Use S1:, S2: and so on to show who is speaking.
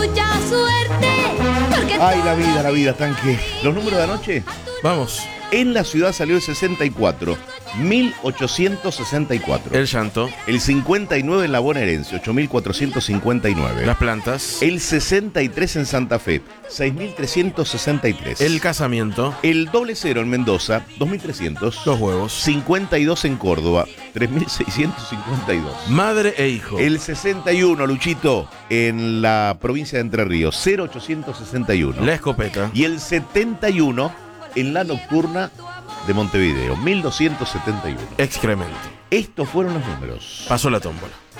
S1: Mucha suerte, porque
S2: Ay, la vida, tanque. ¿Los números de anoche?
S3: Vamos.
S2: En la ciudad salió el 64, 1864.
S3: El llanto.
S2: El 59 en la bonaerense, 8459.
S3: Las plantas.
S2: El 63 en Santa Fe, 6363.
S3: El casamiento.
S2: El doble cero en Mendoza, 2300.
S3: Los huevos.
S2: 52 en Córdoba, 3652.
S3: Madre e hijo.
S2: El 61, Luchito, en la provincia de Entre Ríos, 0861.
S3: La escopeta.
S2: Y el 71 en la nocturna de Montevideo, 1271.
S3: Excremento.
S2: Estos fueron los números.
S3: Pasó la tómbola.